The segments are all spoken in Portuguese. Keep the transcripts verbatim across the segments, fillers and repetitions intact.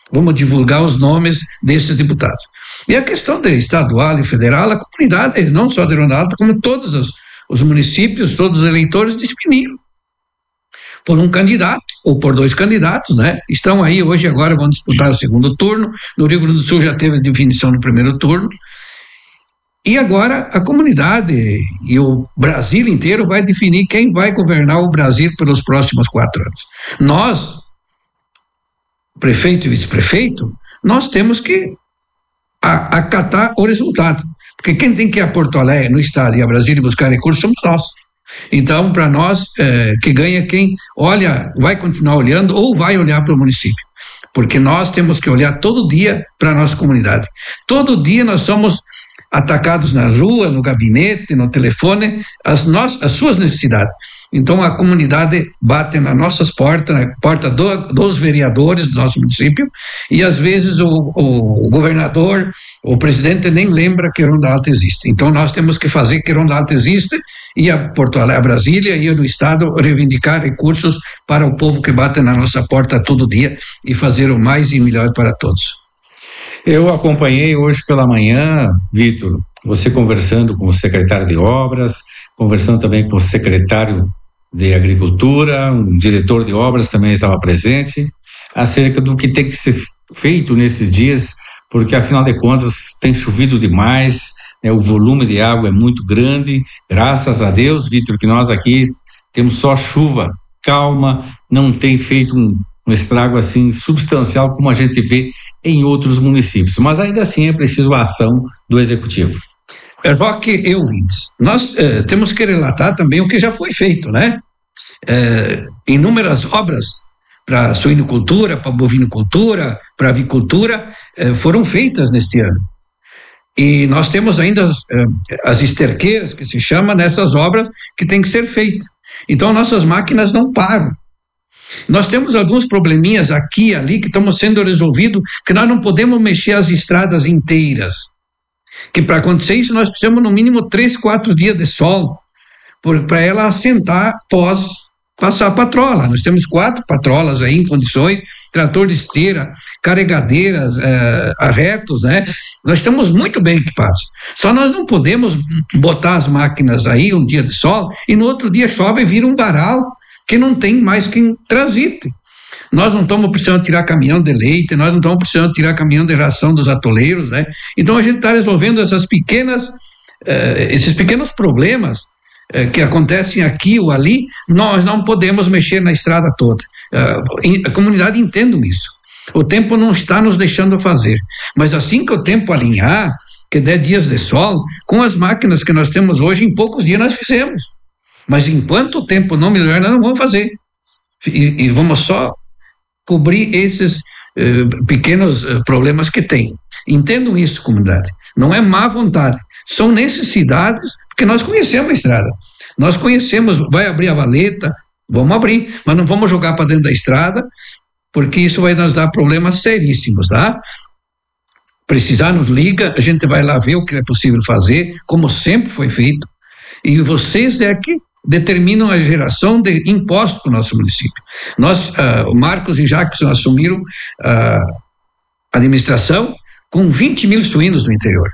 Vamos divulgar os nomes desses deputados. E a questão de estadual e federal, a comunidade, não só de Ronda Alta, como todos os, os municípios, todos os eleitores definiram por um candidato ou por dois candidatos, né? Estão aí hoje, agora vão disputar o segundo turno. No Rio Grande do Sul já teve a definição no primeiro turno. E agora a comunidade e o Brasil inteiro vai definir quem vai governar o Brasil pelos próximos quatro anos. Nós, prefeito e vice-prefeito, nós temos que a, acatar o resultado. Porque quem tem que ir a Porto Alegre, no estado, e a Brasília buscar recursos somos nós. Então, para nós, é, que ganha quem olha, vai continuar olhando ou vai olhar para o município. Porque nós temos que olhar todo dia para a nossa comunidade. Todo dia nós somos atacados na rua, no gabinete, no telefone, as, nossas, as suas necessidades. Então a comunidade bate nas nossas portas, na porta do, dos vereadores do nosso município, e às vezes o, o, o governador, o presidente nem lembra que Ronda Alta existe. Então nós temos que fazer que Ronda Alta existe, e a Porto Alegre, a Brasília e no estado reivindicar recursos para o povo que bate na nossa porta todo dia e fazer o mais e melhor para todos. Eu acompanhei hoje pela manhã, Vitor, você conversando com o secretário de obras, conversando também com o secretário de agricultura, um diretor de obras também estava presente, acerca do que tem que ser feito nesses dias, porque afinal de contas tem chovido demais, né, o volume de água é muito grande, graças a Deus, Vitor, que nós aqui temos só chuva calma, não tem feito um um estrago assim substancial como a gente vê em outros municípios, mas ainda assim é preciso a ação do executivo. Roque e ouvintes, nós eh, temos que relatar também o que já foi feito, né? Eh, inúmeras obras para suinocultura, para bovinocultura, para avicultura eh, foram feitas neste ano. E nós temos ainda as, eh, as esterqueiras, que se chama, nessas obras que tem que ser feitas. Então nossas máquinas não param. Nós temos alguns probleminhas aqui e ali que estão sendo resolvidos, que nós não podemos mexer as estradas inteiras. Que para acontecer isso nós precisamos no mínimo três, quatro dias de sol, para ela assentar pós passar a patrola. Nós temos quatro patrolas aí em condições, trator de esteira, carregadeiras, eh, arretos, né? Nós estamos muito bem equipados. Só nós não podemos botar as máquinas aí um dia de sol e no outro dia chove e vira um varal que não tem mais quem transite. Nós não estamos precisando tirar caminhão de leite, nós não estamos precisando tirar caminhão de ração dos atoleiros, né? Então a gente está resolvendo essas pequenas, eh, esses pequenos problemas eh, que acontecem aqui ou ali. Nós não podemos mexer na estrada toda. Eh, a comunidade entende isso. O tempo não está nos deixando fazer, mas assim que o tempo alinhar, que der dias de sol, com as máquinas que nós temos hoje, em poucos dias nós fizemos. Mas enquanto o tempo não melhorar, nós não vamos fazer. E, e vamos só cobrir esses eh, pequenos eh, problemas que tem. Entendam isso, comunidade. Não é má vontade. São necessidades, porque nós conhecemos a estrada. Nós conhecemos, vai abrir a valeta, vamos abrir, mas não vamos jogar para dentro da estrada, porque isso vai nos dar problemas seríssimos, tá? Precisar, nos liga, a gente vai lá ver o que é possível fazer, como sempre foi feito. E vocês é que determinam a geração de impostos para o nosso município. Nós, uh, o Marcos e Jackson assumiram a uh, administração com vinte mil suínos no interior,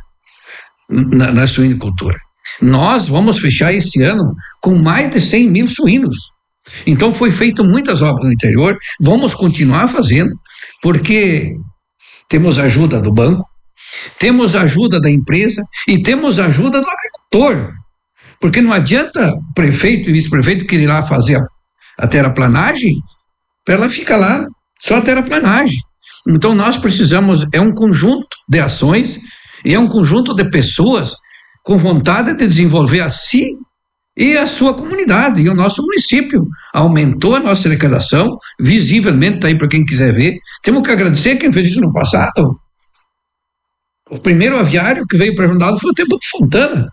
na, na suinocultura. Nós vamos fechar esse ano com mais de cem mil suínos. Então foi feito muitas obras no interior, vamos continuar fazendo, porque temos ajuda do banco, temos ajuda da empresa e temos ajuda do agricultor. Porque não adianta o prefeito e vice-prefeito querer ir lá fazer a, a terraplanagem, para ela ficar lá, só a terraplanagem. Então nós precisamos, é um conjunto de ações, e é um conjunto de pessoas com vontade de desenvolver a si e a sua comunidade, e o nosso município. Aumentou a nossa arrecadação, visivelmente, está aí para quem quiser ver. Temos que agradecer quem fez isso no passado. O primeiro aviário que veio para Ronda Alta foi o tempo de Fontana.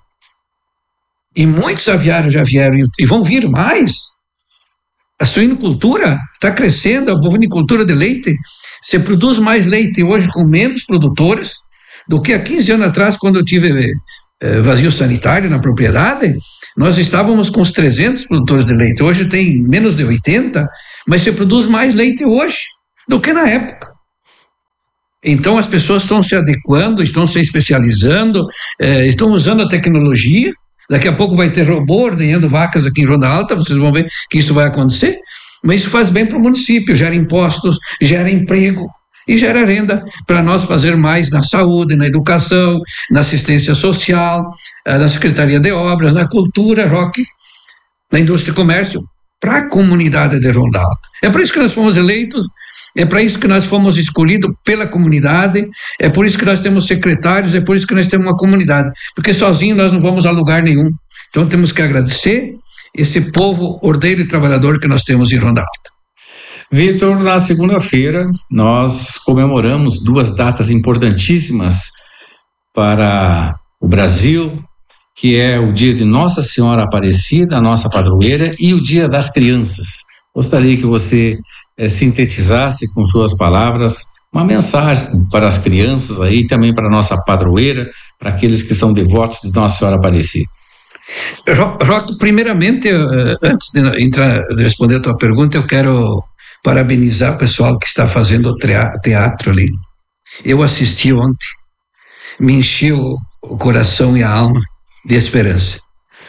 E muitos aviários já vieram e vão vir mais. A suinocultura está crescendo, a bovinicultura de leite. Você produz mais leite hoje com menos produtores do que há quinze anos atrás, quando eu tive eh, vazio sanitário na propriedade. Nós estávamos com os trezentos produtores de leite. Hoje tem menos de oitenta, mas você produz mais leite hoje do que na época. Então as pessoas estão se adequando, estão se especializando, eh, estão usando a tecnologia. Daqui a pouco vai ter robô ordenhando vacas aqui em Ronda Alta, vocês vão ver que isso vai acontecer, mas isso faz bem para o município, gera impostos, gera emprego e gera renda para nós fazer mais na saúde, na educação, na assistência social, na Secretaria de Obras, na cultura, rock, na indústria e comércio, para a comunidade de Ronda Alta. É por isso que nós fomos eleitos, é para isso que nós fomos escolhidos pela comunidade, é por isso que nós temos secretários, é por isso que nós temos uma comunidade, porque sozinho nós não vamos a lugar nenhum. Então temos que agradecer esse povo ordeiro e trabalhador que nós temos em Ronda Alta. Vitor, na segunda-feira nós comemoramos duas datas importantíssimas para o Brasil, que é o dia de Nossa Senhora Aparecida, a nossa padroeira, e o Dia das Crianças. Gostaria que você eh, sintetizasse com suas palavras uma mensagem para as crianças aí, também para a nossa padroeira, para aqueles que são devotos de Nossa Senhora Aparecida. Roque, primeiramente, antes de, entrar, de responder a tua pergunta, eu quero parabenizar o pessoal que está fazendo o teatro ali. Eu assisti ontem, me encheu o coração e a alma de esperança.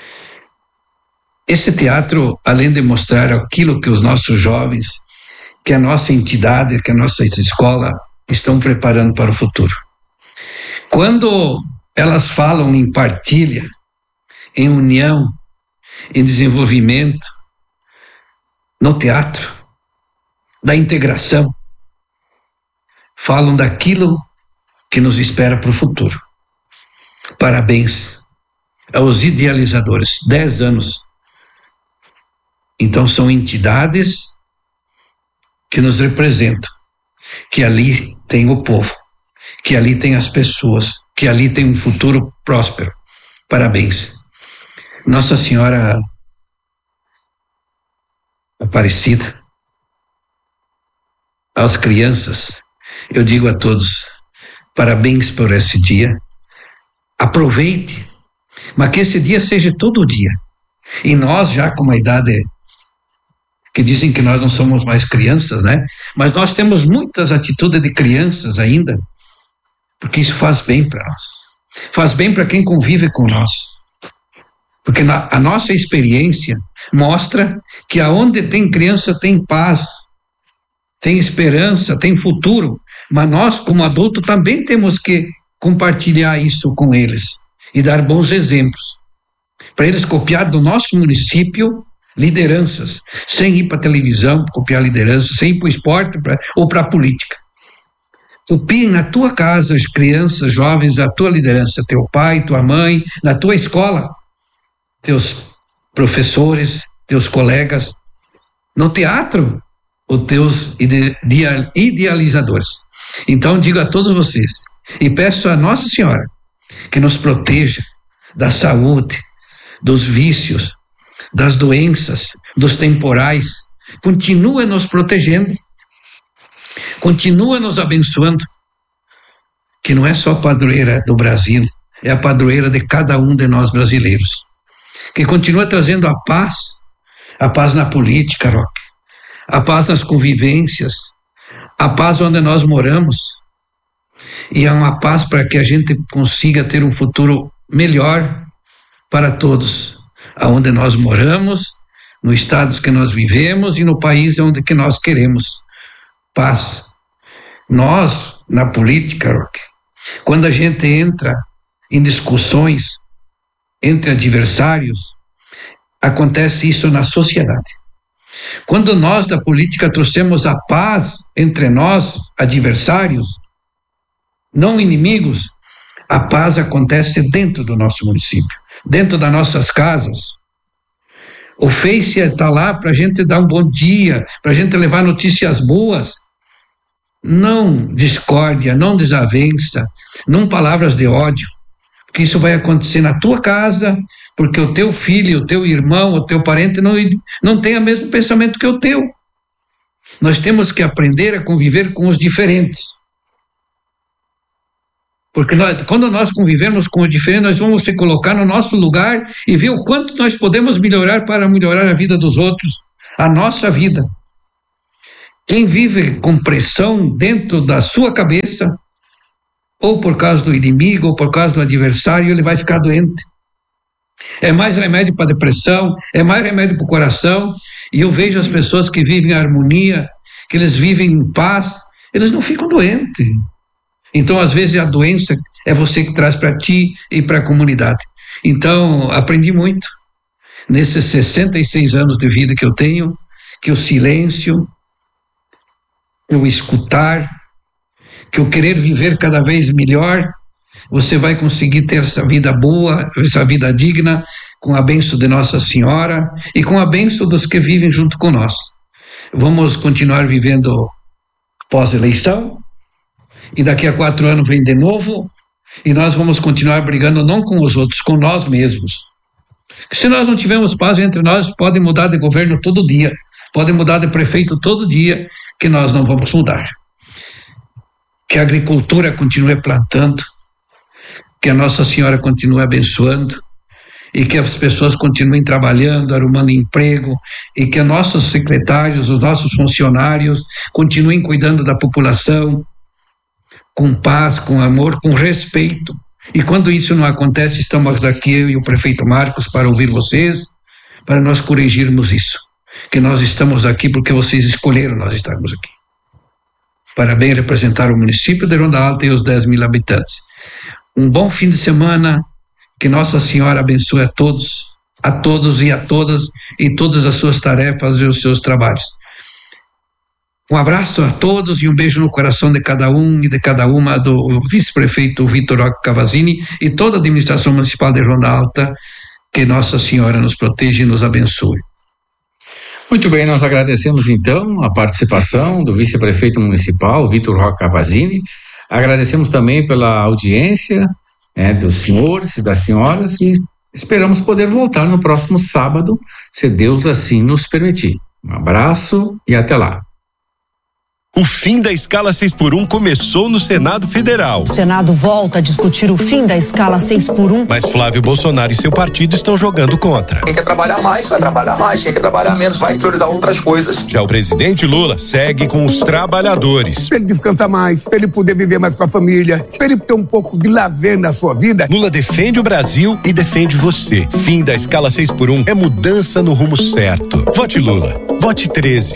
Esse teatro, além de mostrar aquilo que os nossos jovens, que a nossa entidade, que a nossa escola estão preparando para o futuro. Quando elas falam em partilha, em união, em desenvolvimento, no teatro, da integração, falam daquilo que nos espera para o futuro. Parabéns aos idealizadores, dez anos. Então são entidades que nos representam, que ali tem o povo, que ali tem as pessoas, que ali tem um futuro próspero. Parabéns. Nossa Senhora Aparecida, às crianças, eu digo a todos, parabéns por esse dia, aproveite, mas que esse dia seja todo dia, e nós já com uma idade, que dizem que nós não somos mais crianças, né? Mas nós temos muitas atitudes de crianças ainda, porque isso faz bem para nós, faz bem para quem convive com nós, porque na, a nossa experiência mostra que aonde tem criança tem paz, tem esperança, tem futuro, mas nós como adultos também temos que compartilhar isso com eles e dar bons exemplos, para eles copiar do nosso município lideranças, sem ir para a televisão copiar lideranças, sem ir para o esporte pra, ou para a política. Copiem na tua casa as crianças, jovens, a tua liderança, teu pai, tua mãe, na tua escola, teus professores, teus colegas, no teatro, os teus idealizadores. Então digo a todos vocês, e peço a Nossa Senhora que nos proteja da saúde, dos vícios, das doenças, dos temporais, continua nos protegendo, continua nos abençoando, que não é só a padroeira do Brasil, é a padroeira de cada um de nós brasileiros, que continua trazendo a paz, a paz na política, Roque, a paz nas convivências, a paz onde nós moramos, e é uma paz para que a gente consiga ter um futuro melhor para todos, aonde nós moramos, no estado que nós vivemos e no país onde que nós queremos paz. Nós, na política, Roque, quando a gente entra em discussões entre adversários, acontece isso na sociedade. Quando nós da política trouxemos a paz entre nós, adversários, não inimigos, a paz acontece dentro do nosso município, dentro das nossas casas. O Face está lá para a gente dar um bom dia, para a gente levar notícias boas, não discórdia, não desavença, não palavras de ódio, porque isso vai acontecer na tua casa, porque o teu filho, o teu irmão, o teu parente não, não tem o mesmo pensamento que o teu. Nós temos que aprender a conviver com os diferentes. Porque nós, quando nós convivemos com os diferentes, nós vamos se colocar no nosso lugar e ver o quanto nós podemos melhorar para melhorar a vida dos outros, a nossa vida. Quem vive com pressão dentro da sua cabeça ou por causa do inimigo, ou por causa do adversário, ele vai ficar doente. É mais remédio para depressão, é mais remédio para o coração, e eu vejo as pessoas que vivem em harmonia, que eles vivem em paz, eles não ficam doentes. Então, às vezes, a doença é você que traz para ti e para a comunidade. Então, aprendi muito nesses sessenta e seis anos de vida que eu tenho, que o silêncio, o escutar, que o querer viver cada vez melhor, você vai conseguir ter essa vida boa, essa vida digna, com a bênção de Nossa Senhora e com a bênção dos que vivem junto com nós. Vamos continuar vivendo pós-eleição, e daqui a quatro anos vem de novo, e nós vamos continuar brigando não com os outros, com nós mesmos. Se nós não tivermos paz entre nós, pode mudar de governo todo dia, pode mudar de prefeito todo dia, que nós não vamos mudar. Que a agricultura continue plantando, que a Nossa Senhora continue abençoando, e que as pessoas continuem trabalhando, arrumando emprego, e que nossos secretários, os nossos funcionários continuem cuidando da população com paz, com amor, com respeito. E quando isso não acontece, estamos aqui, eu e o prefeito Marcos, para ouvir vocês, para nós corrigirmos isso. Que nós estamos aqui porque vocês escolheram nós estarmos aqui, para bem representar o município de Ronda Alta e os dez mil habitantes. Um bom fim de semana, que Nossa Senhora abençoe a todos, a todos e a todas, e todas as suas tarefas e os seus trabalhos. Um abraço a todos e um beijo no coração de cada um e de cada uma, do vice-prefeito Vitor Roque Cavazzini e toda a administração municipal de Ronda Alta. Que Nossa Senhora nos proteja e nos abençoe. Muito bem, nós agradecemos então a participação do vice-prefeito municipal, Vitor Roque Cavazzini. Agradecemos também pela audiência, né, dos senhores e das senhoras, e esperamos poder voltar no próximo sábado, se Deus assim nos permitir. Um abraço e até lá. O fim da escala seis por um começou no Senado Federal. O Senado volta a discutir o fim da escala seis por um. Mas Flávio Bolsonaro e seu partido estão jogando contra. Quem quer trabalhar mais, vai trabalhar mais. Quem quer trabalhar menos, vai priorizar outras coisas. Já o presidente Lula segue com os trabalhadores. Pra ele descansar mais, pra ele poder viver mais com a família, pra ele ter um pouco de lazer na sua vida. Lula defende o Brasil e defende você. Fim da escala seis por um é mudança no rumo certo. Vote Lula. Vote treze.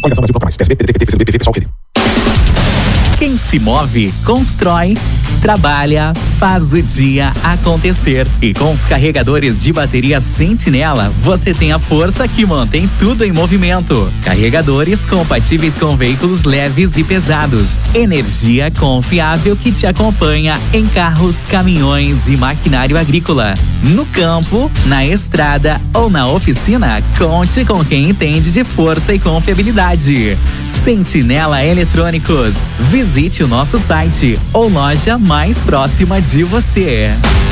Quem se move, constrói, trabalha, faz o dia acontecer. E com os carregadores de bateria Sentinela, você tem a força que mantém tudo em movimento. Carregadores compatíveis com veículos leves e pesados. Energia confiável que te acompanha em carros, caminhões e maquinário agrícola. No campo, na estrada ou na oficina, conte com quem entende de força e confiabilidade. Sentinela Eletrônicos. Visite o nosso site ou loja mais próxima de você.